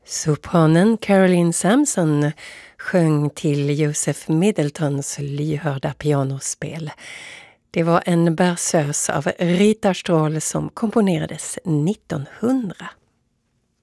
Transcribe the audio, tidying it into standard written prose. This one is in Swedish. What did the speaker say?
Sopranen Caroline Sampson sjöng till Joseph Middletons lyhörda pianospel. Det var en berceuse av Rita Stroll som komponerades 1900.